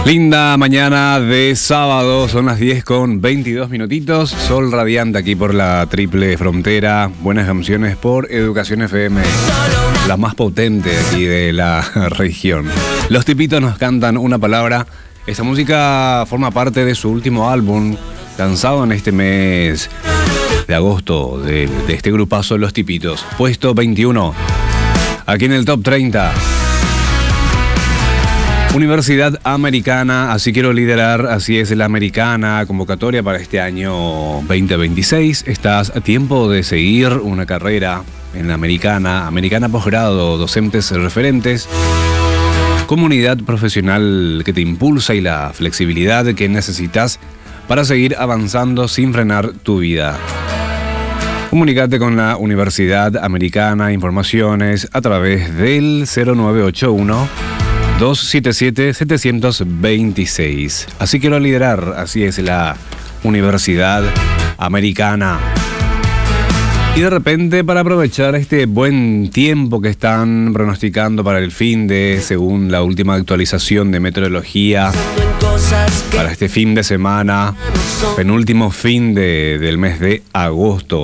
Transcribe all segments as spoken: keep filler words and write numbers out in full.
Linda mañana de sábado, son las diez con veintidós minutitos, sol radiante aquí por la triple frontera, buenas canciones por Educación F M, la más potente aquí de la región. Los Tipitos nos cantan una palabra. Esta música forma parte de su último álbum, lanzado en este mes de agosto, de, de este grupazo Los Tipitos, puesto veintiuno, aquí en el top treinta. Universidad Americana, así quiero liderar, así es la Americana, convocatoria para este año veinte veintiséis. Estás a tiempo de seguir una carrera en la Americana, Americana posgrado, docentes referentes, comunidad profesional que te impulsa y la flexibilidad que necesitas para seguir avanzando sin frenar tu vida. Comunícate con la Universidad Americana, informaciones a través del cero nueve ocho uno, dos siete siete, siete dos seis. Así quiero liderar, así es la Universidad Americana. Y de repente, para aprovechar este buen tiempo que están pronosticando para el fin de, según la última actualización de meteorología, para este fin de semana, penúltimo fin de, del mes de agosto.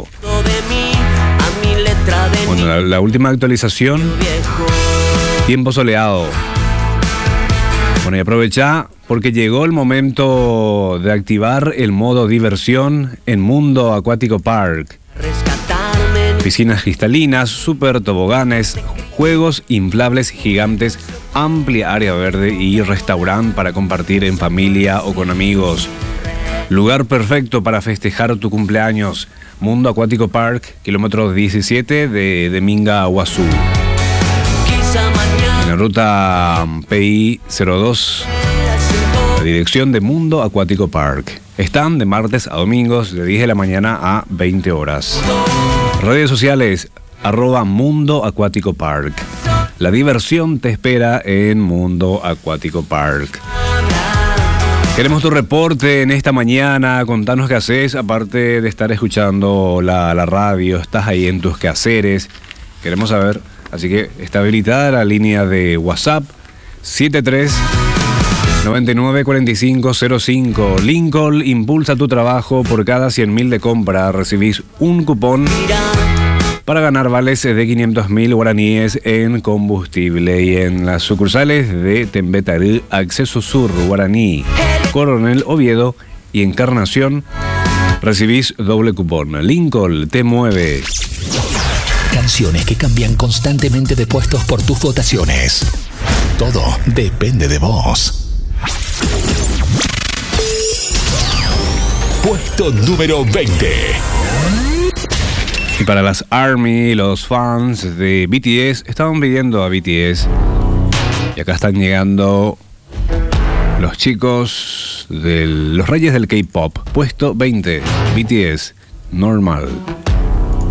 Bueno, la, la última actualización, tiempo soleado. Bueno, y aprovecha porque llegó el momento de activar el modo diversión en Mundo Acuático Park. Piscinas cristalinas, super toboganes, juegos inflables gigantes, amplia área verde y restaurante para compartir en familia o con amigos. Lugar perfecto para festejar tu cumpleaños. Mundo Acuático Park, kilómetro diecisiete de, de Minga a Guazú. En la ruta P I cero dos, la dirección de Mundo Acuático Park. Están de martes a domingos de diez de la mañana a veinte horas. Redes sociales, arroba Mundo Acuático Park. La diversión te espera en Mundo Acuático Park. Queremos tu reporte en esta mañana, contanos qué haces, aparte de estar escuchando la, la radio, estás ahí en tus quehaceres. Queremos saber, así que está habilitada la línea de WhatsApp siete tres noventa y nueve cuarenta y cinco cero cinco. Lincoln impulsa tu trabajo. Por cada cien mil de compra recibís un cupón para ganar vales de quinientos mil guaraníes en combustible. Y en las sucursales de Tembetarí, Acceso Sur, Guaraní, Coronel Oviedo y Encarnación recibís doble cupón. Lincoln te mueve. Canciones que cambian constantemente de puestos por tus votaciones. Todo depende de vos. Puesto número veinte. Y para las ARMY, los fans de B T S estaban pidiendo a B T S. Y acá están llegando los chicos de los Reyes del K-Pop. Puesto veinte, B T S, Normal.